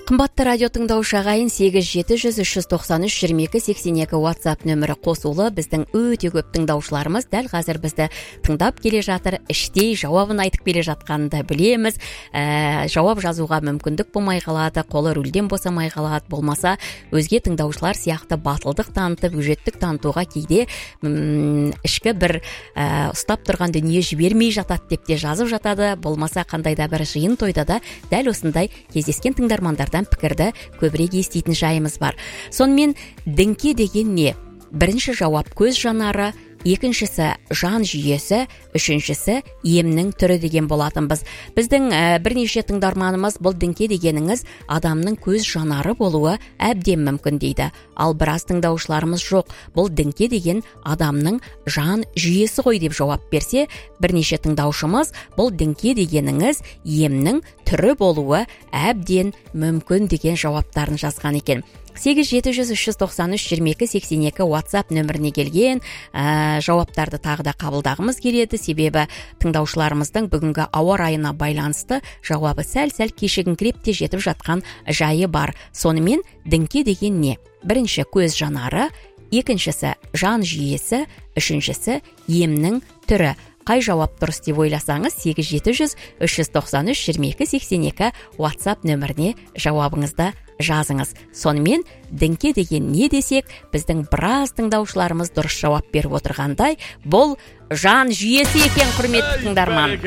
Қымбатты радио тыңдаушы ағайын, 8700-393-22-82 WhatsApp нөмірі қосулы. Біздің өте көп тыңдаушыларымыз дәл қазір бізді тыңдап келе жатыр. Іштей жауабын айтып келе жатқанды білеміз. Жауап жазуға мүмкіндік болмай қалады, қолы рульден босамай қалады. Болмаса өзге тыңдаушылар сияқты батылдық танытып, өжеттік танытуға кейде ішкі бір ұстап тұрған дүние жібермей жатады деп те жазып жатады. Болмаса қандай да бір жиын тойда да дәл осындай кездескен тыңдармандардан пікірді көбірек еститін жайымыз бар. Сонымен діңке деген не? Бірінші жауап көз жанары, екіншісі жан жүйесі, үшіншісі емнің түрі деген болатынбыз. Біздің бірнеше тыңдарманымыз бұл діңке дегеніңіз адамның көз жанары болуы әбден мүмкін дейді. Ал біраз тыңдаушыларымыз жоқ, бұл діңке деген адамның жан жүйесі ғой деп жауап берсе, бірнеше тыңдаушымыз бұл діңке дегеніңіз емнің түрі болуы әбден мүмкін деген жауаптарын жазған екен. 8700-393-22-82 WhatsApp нөміріне келген жауаптарды тағы да қабылдағымыз келеді. Себебі тыңдаушыларымыздың бүгінгі ауа райына байланысты жауабы сәл-сәл кешігіңкіреп те жетіп жатқан жайы бар. Сонымен діңке деген не? Бірінші көз жанары, екіншісі жан жүйесі, үшіншісі емнің түрі. Қай жауап дұрыс деп ойласаңыз, 8700-393-22-82 WhatsApp нөміріне жауабыңызды жазыңыз. Сонымен діңке деген не десек, біздің біраз тыңдаушыларымыз дұрыс жауап беріп отырғандай, бұл жан жүйесі екен, құрметті тыңдарман.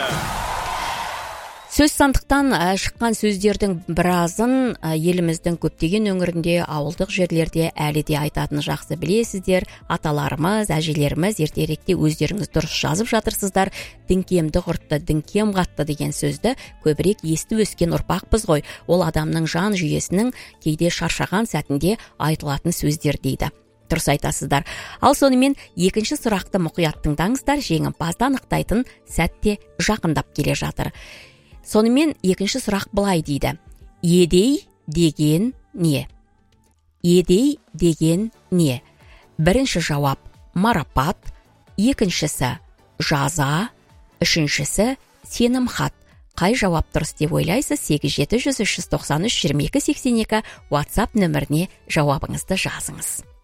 Сөз сандықтан шыққан сөздердің біразын еліміздің көптеген өңірінде, ауылдық жерлерде әлі де айтатын жақсы білесіздер. Аталарымыз, әжелеріміз ертеректе өздеріңіз дұрыс жазып жатырсыздар. Діңкемді құртты, діңкем қатты деген сөзді көбірек естіп өскен ұрпақпыз ғой. Ол адамның жан жүйесінің кейде шаршаған сәтінде айтылатын сөздер дейді. Дұрыс айтасыздар. Ал сонымен екінші сұрақты мұқият тыңдаңыздар, жеңімпазды анықтайтын сәтте жақындап келе жатыр. Сонымен екінші сұрақ былай дейді. Едей деген не? Едей деген не? Бірінші жауап марапат, екіншісі жаза, үшіншісі сенімхат. Қай жауап дұрыс деп ойлайсыз? 8700-393-22-82 WhatsApp нөміріне жауабыңызды жазыңыз.